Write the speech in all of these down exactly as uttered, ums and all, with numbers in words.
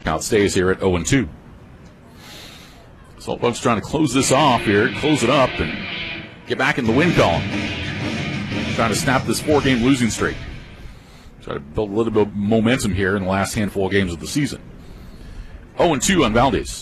Count stays here at oh and two. Saltbugs trying to close this off here, close it up, and get back in the win column. Trying to snap this four-game losing streak. Try to build a little bit of momentum here in the last handful of games of the season. oh and two on Valdez.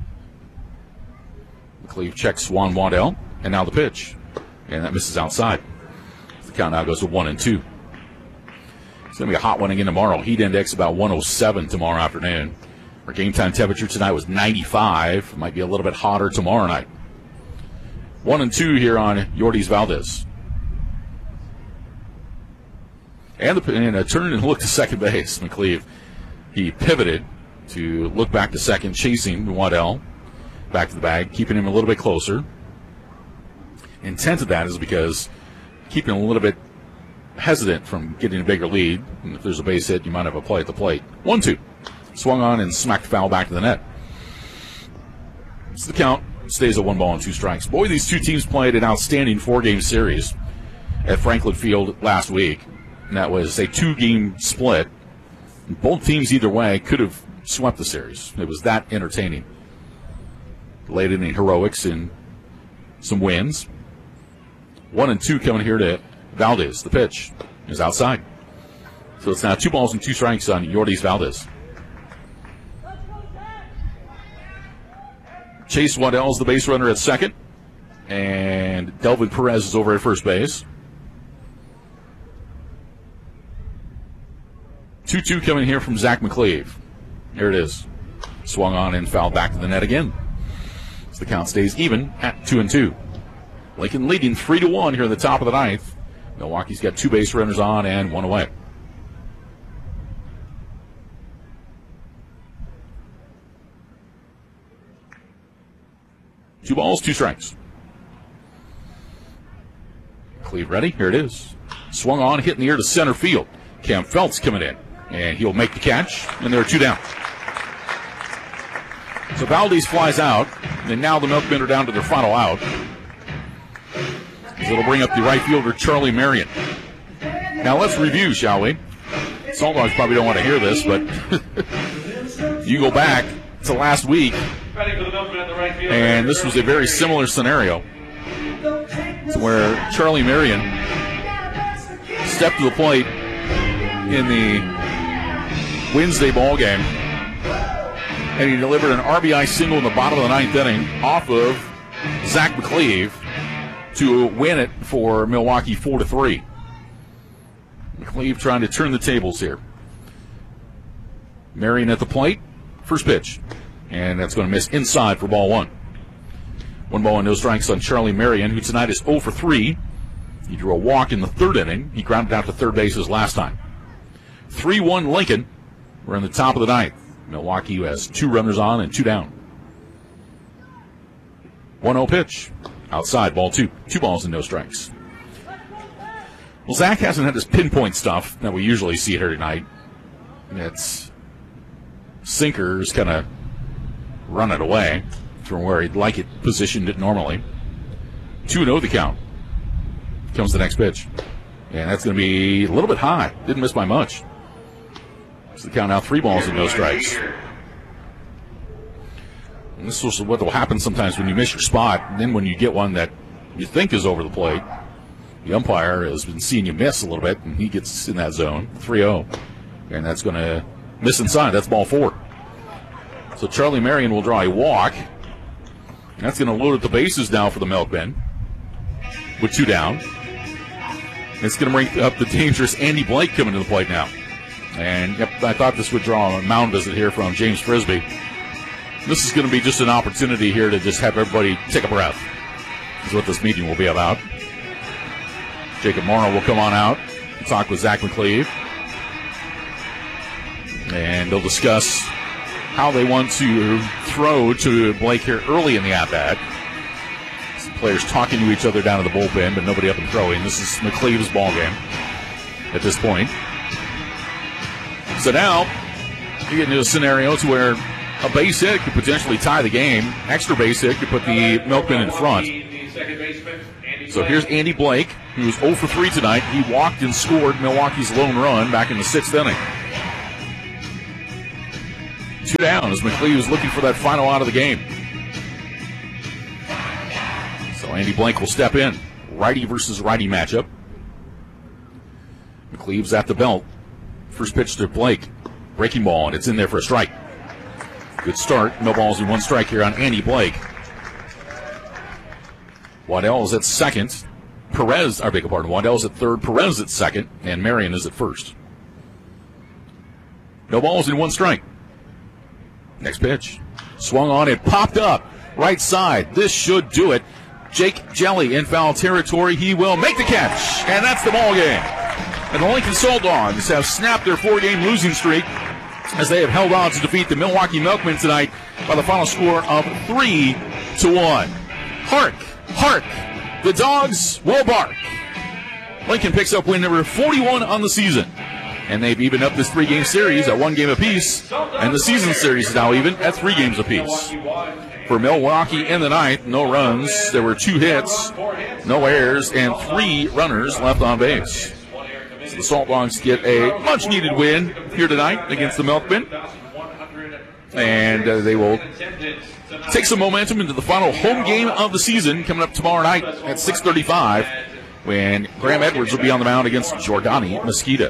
McCleave checks Juan Waddell, and now the pitch. And that misses outside. The count now goes to one and two. It's going to be a hot one again tomorrow. Heat index about one oh seven tomorrow afternoon. Our game time temperature tonight was ninety-five. Might be a little bit hotter tomorrow night. One and two here on Yordes Valdez. And, the, and a turn and look to second base. McCleave, he pivoted to look back to second, chasing Waddell back to the bag, keeping him a little bit closer. Intent of that is because keeping him a little bit hesitant from getting a bigger lead. And if there's a base hit, you might have a play at the plate. one two. Swung on and smacked foul back to the net. So the count stays at one ball and two strikes. Boy, these two teams played an outstanding four-game series at Franklin Field last week. And that was a two-game split. Both teams, either way, could have swept the series. It was that entertaining. Late inning heroics and some wins. One and two coming here to Valdez. The pitch is outside. So it's now two balls and two strikes on Yordes Valdez. Chase Waddell is the base runner at second. And Delvin Perez is over at first base. two two coming here from Zach McCleave. Here it is. Swung on and fouled back to the net again. So the count stays even at two and two. Lincoln leading three to one here in the top of the ninth. Milwaukee's got two base runners on and one away. Two balls, two strikes. Cleve ready. Here it is. Swung on, hit in the air to center field. Cam Feltz coming in, and he'll make the catch, and there are two down. So Valdez flies out, and now the Milkmen are down to their final out. It'll bring up the right fielder, Charlie Marion. Now let's review, shall we? Saltdogs probably don't want to hear this, but you go back to last week, and this was a very similar scenario to where Charlie Marion stepped to the plate in the Wednesday ball game, and he delivered an R B I single in the bottom of the ninth inning off of Zach McCleave to win it for Milwaukee four to three. McCleave trying to turn the tables here. Marion at the plate, first pitch, and that's going to miss inside for ball one. One ball and no strikes on Charlie Marion, who tonight is oh for three. He drew a walk in the third inning. He grounded out to third base his last time. three one Lincoln. We're in the top of the ninth. Milwaukee, who has two runners on and two down. one oh pitch. Outside, ball two. Two balls and no strikes. Well, Zach hasn't had this pinpoint stuff that we usually see here tonight. It's sinkers kind of run it away from where he'd like it positioned it normally. two and oh the count. Comes the next pitch. And that's going to be a little bit high. Didn't miss by much. So the count now three balls and no strikes. And this is what will happen sometimes when you miss your spot. And then when you get one that you think is over the plate, the umpire has been seeing you miss a little bit, and he gets in that zone. three oh. And that's going to miss inside. That's ball four. So Charlie Marion will draw a walk. And that's going to load up the bases now for the Milkmen with two down. It's going to bring up the dangerous Andy Blake coming to the plate now. And yep, I thought this would draw a mound visit here from James Frisbee. This is going to be just an opportunity here to just have everybody take a breath. This is what this meeting will be about. Jacob Morrow will come on out and talk with Zach McCleave. And they'll discuss how they want to throw to Blake here early in the at-bat. Some players talking to each other down in the bullpen, but nobody up and throwing. This is McCleave's ball game at this point. So now you get into a scenario to where a base hit could potentially tie the game. Extra base hit could put the Milkmen in front. So here's Andy Blake, who's oh for three tonight. He walked and scored Milwaukee's lone run back in the sixth inning. Two down as McLeave is looking for that final out of the game. So Andy Blank will step in. Righty versus righty matchup. McLeave's at the belt. First pitch to Blake. Breaking ball, and it's in there for a strike. Good start. No balls and one strike here on Andy Blake. Waddell is at second. Perez, I beg your pardon. Waddell's at third. Perez at second. And Marion is at first. No balls and one strike. Next pitch. Swung on it. Popped up. Right side. This should do it. Jake Jelly in foul territory. He will make the catch. And that's the ball game. And the Lincoln Salt Dogs have snapped their four-game losing streak as they have held on to defeat the Milwaukee Milkmen tonight by the final score of three to one. Hark, hark, the dogs will bark. Lincoln picks up win number forty-one on the season. And they've evened up this three-game series at one game apiece. And the season series is now even at three games apiece. For Milwaukee in the ninth, no runs. There were two hits, no errors, and three runners left on base. So the Salt Dogs get a much-needed win here tonight against the Milkmen. And uh, they will take some momentum into the final home game of the season coming up tomorrow night at six thirty-five when Graham Edwards will be on the mound against Jordani Mesquita.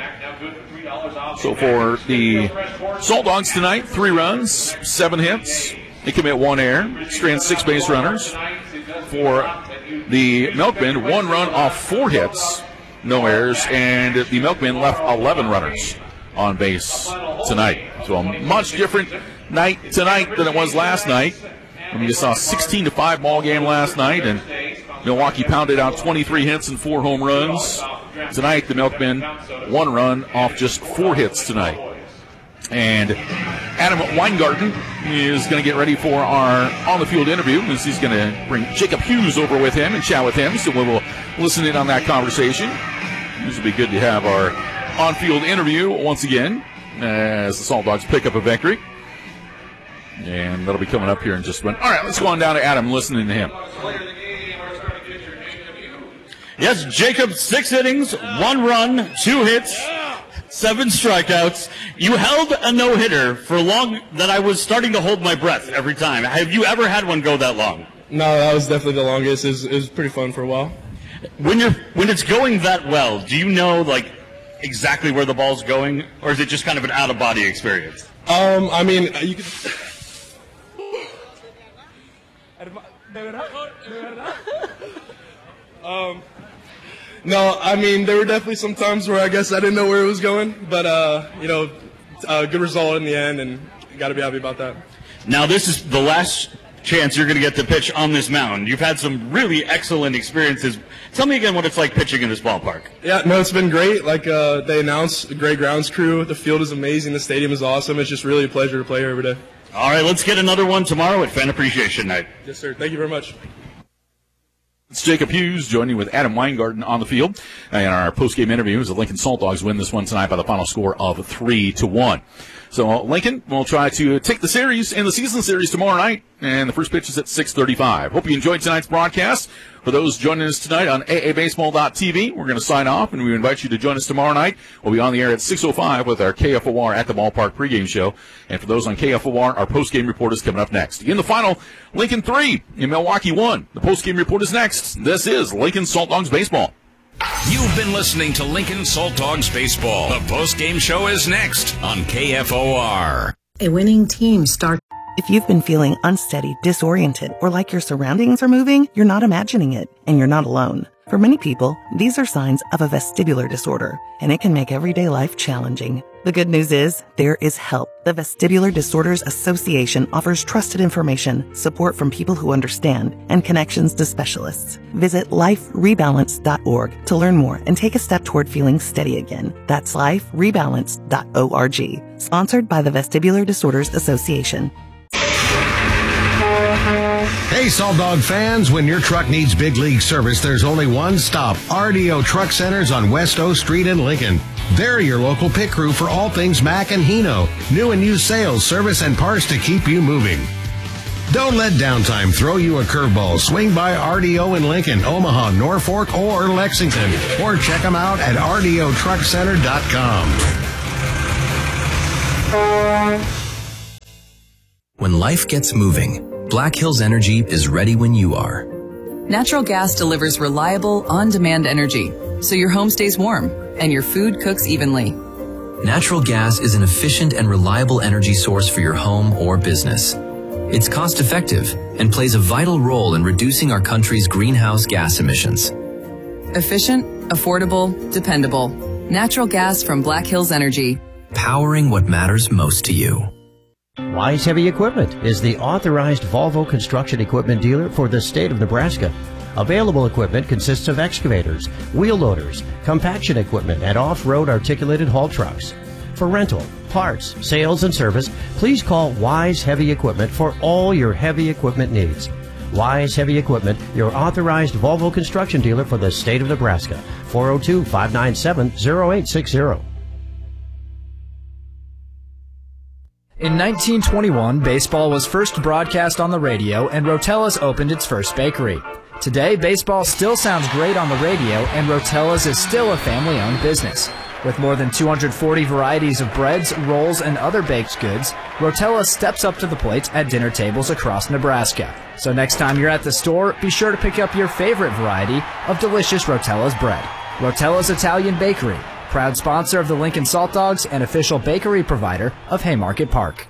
So for the Salt Dogs tonight, three runs, seven hits. They commit one error, strand six base runners. For the Milkmen, one run off four hits, no errors, and the Milkmen left eleven runners on base tonight. So a much different night tonight than it was last night. And we just saw a sixteen to five ball game last night, and Milwaukee pounded out twenty-three hits and four home runs. Tonight, the Milkmen, one run off just four hits tonight. And Adam Weingarten is going to get ready for our on-the-field interview, as he's going to bring Jacob Hughes over with him and chat with him, so we will listen in on that conversation. This will be good to have our on-field interview once again as the Salt Dogs pick up a victory. And that'll be coming up here in just a minute. All right, let's go on down to Adam, listening to him. Yes, Jacob, six innings, one run, two hits, seven strikeouts. You held a no-hitter for long that I was starting to hold my breath every time. Have you ever had one go that long? No, that was definitely the longest. It was, it was pretty fun for a while. When you're when it's going that well, do you know like exactly where the ball's going, or is it just kind of an out-of-body experience? Um, I mean, you could. um. No, I mean, there were definitely some times where I guess I didn't know where it was going, but, uh, you know, uh, good result in the end, and got to be happy about that. Now, this is the last chance you're going to get to pitch on this mound. You've had some really excellent experiences. Tell me again what it's like pitching in this ballpark. Yeah, no, it's been great. Like uh, they announced, a great grounds crew. The field is amazing. The stadium is awesome. It's just really a pleasure to play here every day. All right, let's get another one tomorrow at Fan Appreciation Night. Yes, sir. Thank you very much. It's Jacob Hughes joining with Adam Weingarten on the field. And our post-game interview is the Lincoln Salt Dogs win this one tonight by the final score of three to one. So Lincoln will try to take the series in the season series tomorrow night, and the first pitch is at six thirty-five. Hope you enjoyed tonight's broadcast. For those joining us tonight on A A baseball dot T V, we're going to sign off, and we invite you to join us tomorrow night. We'll be on the air at six oh five with our K F O R at the Ballpark pregame show. And for those on K F O R, our postgame report is coming up next. In the final, Lincoln three and Milwaukee one. The postgame report is next. This is Lincoln Salt Dogs Baseball. You've been listening to Lincoln Salt Dogs Baseball. The postgame show is next on K F O R. A winning team starts. If you've been feeling unsteady, disoriented, or like your surroundings are moving, you're not imagining it, and you're not alone. For many people, these are signs of a vestibular disorder, and it can make everyday life challenging. The good news is, there is help. The Vestibular Disorders Association offers trusted information, support from people who understand, and connections to specialists. Visit life rebalance dot org to learn more and take a step toward feeling steady again. That's life rebalance dot org. Sponsored by the Vestibular Disorders Association. Hey, Salt Dog fans, when your truck needs big league service, there's only one stop. R D O Truck Centers on West O Street in Lincoln. They're your local pit crew for all things Mack and Hino. New and used sales, service, and parts to keep you moving. Don't let downtime throw you a curveball. Swing by R D O in Lincoln, Omaha, Norfolk, or Lexington. Or check them out at R D O truck center dot com. When life gets moving, Black Hills Energy is ready when you are. Natural gas delivers reliable, on-demand energy, so your home stays warm and your food cooks evenly. Natural gas is an efficient and reliable energy source for your home or business. It's cost-effective and plays a vital role in reducing our country's greenhouse gas emissions. Efficient, affordable, dependable. Natural gas from Black Hills Energy. Powering what matters most to you. Wise Heavy Equipment is the authorized Volvo construction equipment dealer for the state of Nebraska. Available equipment consists of excavators, wheel loaders, compaction equipment, and off-road articulated haul trucks. For rental, parts, sales, and service, please call Wise Heavy Equipment for all your heavy equipment needs. Wise Heavy Equipment, your authorized Volvo construction dealer for the state of Nebraska. four oh two, five nine seven, oh eight six oh. In nineteen twenty-one, baseball was first broadcast on the radio, and Rotella's opened its first bakery. Today, baseball still sounds great on the radio, and Rotella's is still a family-owned business. With more than two hundred forty varieties of breads, rolls, and other baked goods, Rotella steps up to the plate at dinner tables across Nebraska. So next time you're at the store, be sure to pick up your favorite variety of delicious Rotella's bread. Rotella's Italian Bakery, proud sponsor of the Lincoln Salt Dogs and official bakery provider of Haymarket Park.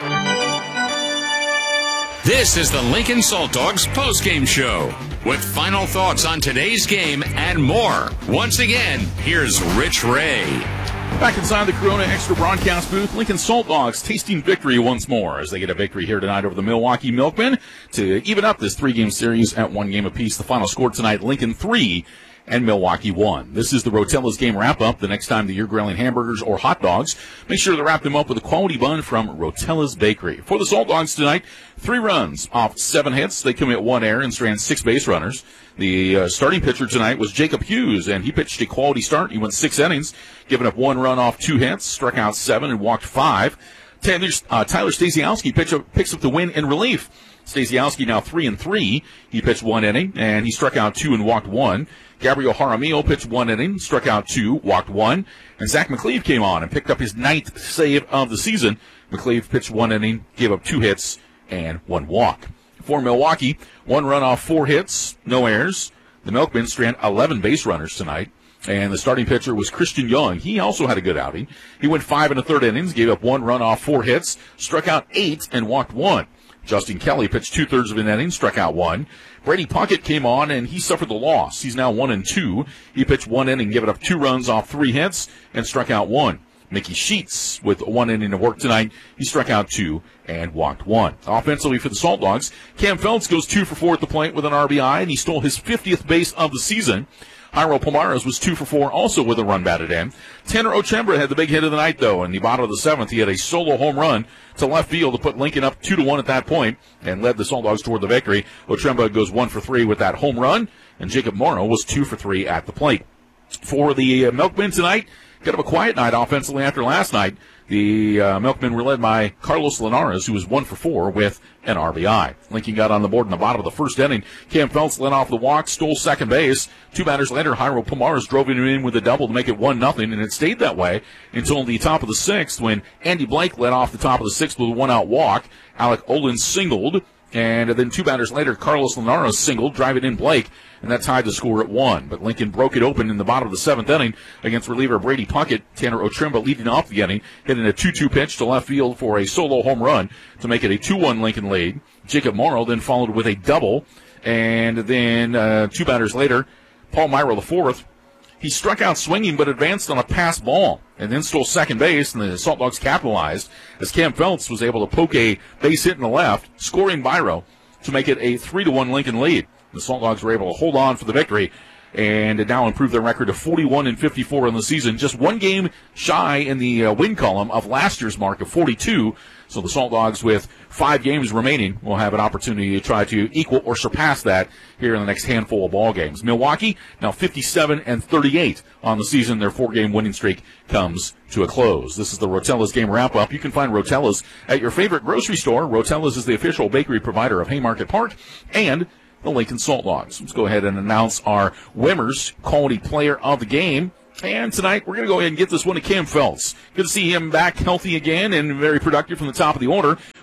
This is the Lincoln Salt Dogs postgame show with final thoughts on today's game and more. Once again, here's Rich Ray. Back inside the Corona Extra broadcast booth, Lincoln Salt Dogs tasting victory once more as they get a victory here tonight over the Milwaukee Milkmen to even up this three-game series at one game apiece. The final score tonight, Lincoln three and Milwaukee one. This is the Rotella's game wrap-up. The next time that you're grilling hamburgers or hot dogs, make sure to wrap them up with a quality bun from Rotella's Bakery. For the Salt Dogs tonight, three runs off seven hits. They commit one error and strand six base runners. The uh, starting pitcher tonight was Jacob Hughes, and he pitched a quality start. He went six innings, giving up one run off two hits, struck out seven, and walked five. Tyler, uh, Tyler Stasiowski pitch up, picks up the win in relief. Stasiowski now three and three. He pitched one inning, and he struck out two and walked one. Gabriel Jaramillo pitched one inning, struck out two, walked one. And Zach McCleve came on and picked up his ninth save of the season. McCleve pitched one inning, gave up two hits, and one walk. For Milwaukee, one run off four hits, no errors. The Milkmen strand eleven base runners tonight. And the starting pitcher was Christian Young. He also had a good outing. He went five and a third innings, gave up one run off four hits, struck out eight, and walked one. Justin Kelly pitched two-thirds of an inning, struck out one. Brady Puckett came on, and he suffered the loss. He's now one and two. He pitched one inning, giving up two runs off three hits, and struck out one. Mickey Sheets with one inning of work tonight. He struck out two and walked one. Offensively for the Salt Dogs, Cam Feltz goes two for four at the plate with an R B I, and he stole his fiftieth base of the season. Jairo Pomares was two for four, also with a run batted in. Tanner Ochembra had the big hit of the night, though. In the bottom of the seventh, he had a solo home run to left field to put Lincoln up two to one at that point and led the Salt Dogs toward the victory. Ochembra goes one for three with that home run, and Jacob Morrow was two for three at the plate. For the uh, Milkmen tonight, kind of a quiet night offensively after last night. The uh, Milkmen were led by Carlos Linares, who was one for four with an R B I. Lincoln got on the board in the bottom of the first inning. Cam Feltz led off the walk, stole second base. Two batters later, Jairo Pomares drove him in with a double to make it one nothing, and it stayed that way until the top of the sixth when Andy Blake led off the top of the sixth with a one-out walk. Alec Olin singled, and then two batters later, Carlos Linares singled, driving in Blake, and that tied the score at one. But Lincoln broke it open in the bottom of the seventh inning against reliever Brady Puckett. Tanner Ochembra leading off the inning, hitting a two two pitch to left field for a solo home run to make it a two one Lincoln lead. Jacob Morrow then followed with a double, and then uh, two batters later, Paul Myro the fourth. He struck out swinging but advanced on a pass ball and then stole second base, and the Salt Dogs capitalized as Cam Feltz was able to poke a base hit in the left, scoring Myro to make it a three to one Lincoln lead. The Salt Dogs were able to hold on for the victory and now improve their record to forty-one and fifty-four in the season, just one game shy in the uh, win column of last year's mark of forty-two. So the Salt Dogs, with five games remaining, will have an opportunity to try to equal or surpass that here in the next handful of ball games. Milwaukee now fifty-seven and thirty-eight on the season. Their four-game winning streak comes to a close. This is the Rotella's game wrap-up. You can find Rotella's at your favorite grocery store. Rotella's is the official bakery provider of Haymarket Park and the Lincoln Salt Dogs. Let's go ahead and announce our Wimmers Quality Player of the Game. And tonight, we're going to go ahead and get this one to Cam Feltz. Good to see him back healthy again and very productive from the top of the order.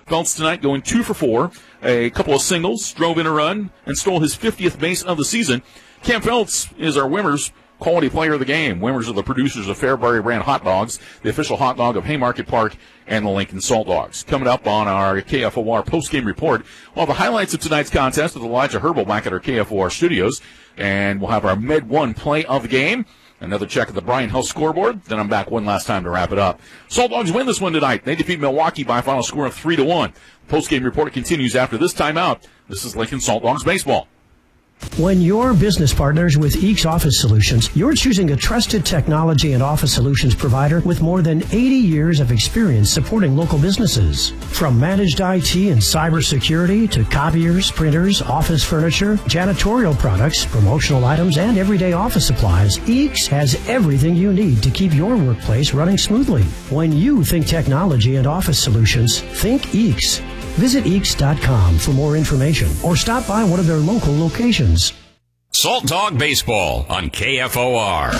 Feltz tonight going two for four, a couple of singles, drove in a run, and stole his fiftieth base of the season. Cam Feltz is our Wimmers Quality Player of the Game. Wimmers are the producers of Fairbury brand hot dogs, the official hot dog of Haymarket Park and the Lincoln Salt Dogs. Coming up on our K F O R post-game report, we'll have the highlights of tonight's contest with Elijah Herbal back at our K F O R studios, and we'll have our Med one play of the game. Another check at the Bryan Health scoreboard. Then I'm back one last time to wrap it up. Salt Dogs win this one tonight. They defeat Milwaukee by a final score of three to one. Post-game report continues after this timeout. This is Lincoln Salt Dogs baseball. When you're business partners with Eeks Office Solutions, you're choosing a trusted technology and office solutions provider with more than eighty years of experience supporting local businesses. From managed I T and cybersecurity to copiers, printers, office furniture, janitorial products, promotional items, and everyday office supplies, Eeks has everything you need to keep your workplace running smoothly. When you think technology and office solutions, think Eeks. Visit Eeks dot com for more information or stop by one of their local locations. Salt Dog Baseball on K F O R.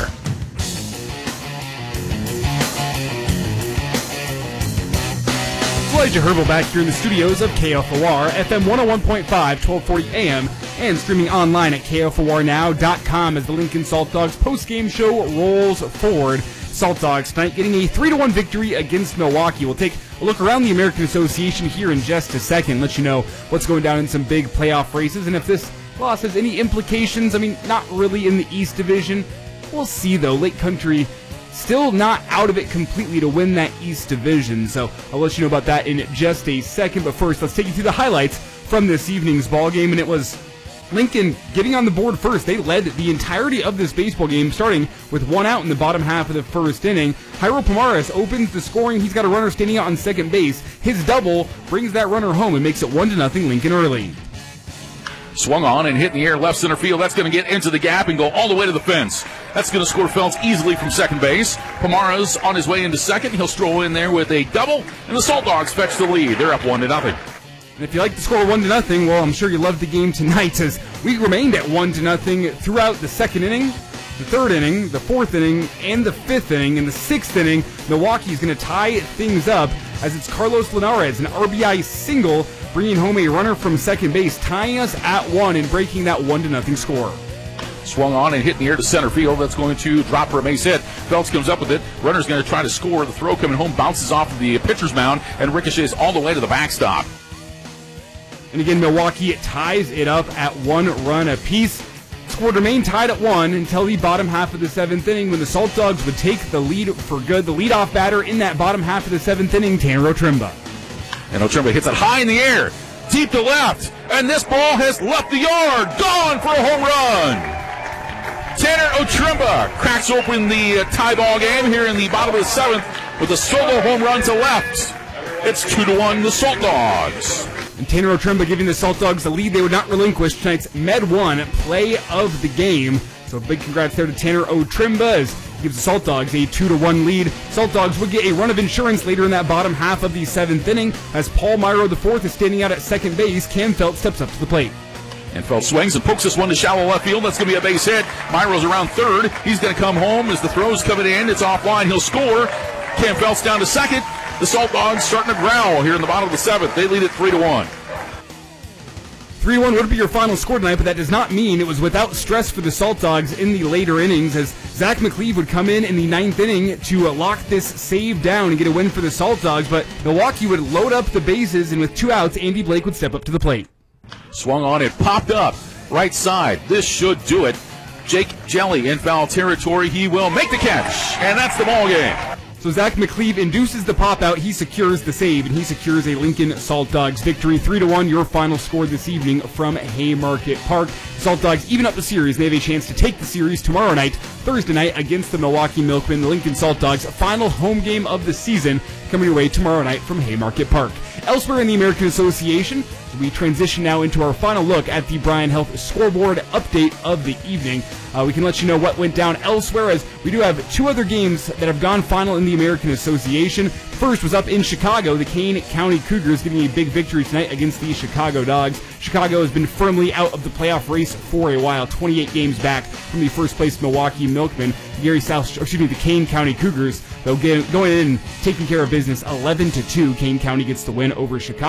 Elijah Herbal back here in the studios of K F O R, F M one oh one point five, twelve forty A M, and streaming online at K F O R now dot com as the Lincoln Salt Dogs post-game show rolls forward. Salt Dogs tonight getting a three to one victory against Milwaukee. We'll take a look around the American Association here in just a second, let you know what's going down in some big playoff races, and if this loss has any implications. I mean, not really in the East Division. We'll see, though. Lake Country still not out of it completely to win that East Division, so I'll let you know about that in just a second. But first, let's take you through the highlights from this evening's ball game, and it was Lincoln getting on the board first. They led the entirety of this baseball game, starting with one out in the bottom half of the first inning. Jairo Pomares opens the scoring. He's got a runner standing out on second base. His double brings that runner home and makes it one to nothing Lincoln early. Swung on and hit in the air left center field. That's going to get into the gap and go all the way to the fence. That's going to score Feltz easily from second base. Pomares on his way into second. He'll stroll in there with a double, and the Salt Dogs fetch the lead. They're up one to nothing. And if you like to score one to nothing, well, I'm sure you loved the game tonight, as we remained at one to nothing throughout the second inning, the third inning, the fourth inning, and the fifth inning. In the sixth inning, Milwaukee is going to tie things up as it's Carlos Linares, an R B I single, bringing home a runner from second base, tying us at one and breaking that one to nothing score. Swung on and hit in the air to center field. That's going to drop for a base hit. Feltz comes up with it. Runner's going to try to score. The throw coming home bounces off of the pitcher's mound and ricochets all the way to the backstop. And again, Milwaukee ties it up at one run apiece. Score remained tied at one until the bottom half of the seventh inning, when the Salt Dogs would take the lead for good. The leadoff batter in that bottom half of the seventh inning, Tanner Otrimba. And Otrimba hits it high in the air, deep to left, and this ball has left the yard. Gone for a home run. Tanner Otrimba cracks open the tie ball game here in the bottom of the seventh with a solo home run to left. It's two to one, the Salt Dogs. And Tanner Otrimba giving the Salt Dogs the lead they would not relinquish tonight's Med one play of the game. So a big congrats there to Tanner Otrimba as he gives the Salt Dogs a two to one lead. Salt Dogs would get a run of insurance later in that bottom half of the seventh inning as Paul Myro the fourth is standing out at second base. Cam Feltz steps up to the plate. And Feltz swings and pokes this one to shallow left field. That's going to be a base hit. Myro's around third. He's going to come home as the throw's coming in. It's offline. He'll score. Cam Feltz down to second. The Salt Dogs starting to growl here in the bottom of the seventh. They lead it three to one. three one would be your final score tonight, but that does not mean it was without stress for the Salt Dogs in the later innings, as Zach McLeave would come in in the ninth inning to lock this save down and get a win for the Salt Dogs, but Milwaukee would load up the bases, and with two outs, Andy Blake would step up to the plate. Swung on, it popped up, right side. This should do it. Jake Jelly in foul territory. He will make the catch, and that's the ball game. So Zach McLeave induces the pop out, he secures the save, and he secures a Lincoln Salt Dogs victory. three to one, your final score this evening from Haymarket Park. The Salt Dogs even up the series, and they have a chance to take the series tomorrow night, Thursday night, against the Milwaukee Milkmen. The Lincoln Salt Dogs' final home game of the season coming your way tomorrow night from Haymarket Park. Elsewhere in the American Association, we transition now into our final look at the Bryan Health scoreboard update of the evening. Uh, we can let you know what went down elsewhere, as we do have two other games that have gone final in the American Association. First was up in Chicago. The Kane County Cougars getting a big victory tonight against the Chicago Dogs. Chicago has been firmly out of the playoff race for a while, twenty-eight games back from the first place Milwaukee Milkmen. Gary South, or excuse me, the Kane County Cougars, though, going in taking care of business eleven to two. Kane County gets the win over Chicago.